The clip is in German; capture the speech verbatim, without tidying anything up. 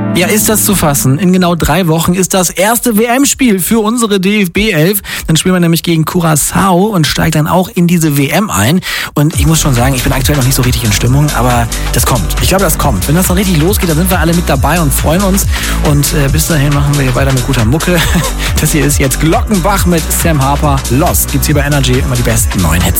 Ja, ist das zu fassen? In genau drei Wochen ist das erste W M-Spiel für unsere D F B elf. Dann spielen wir nämlich gegen Curaçao und steigen dann auch in diese W M ein. Und ich muss schon sagen, ich bin aktuell noch nicht so richtig in Stimmung, aber das kommt. Ich glaube, das kommt. Wenn das dann richtig losgeht, dann sind wir alle mit dabei und freuen uns. Und äh, bis dahin machen wir hier weiter mit guter Mucke. Das hier ist jetzt Glockenbach mit Sam Harper. Lost gibt's hier bei Energy immer die besten neuen Hits.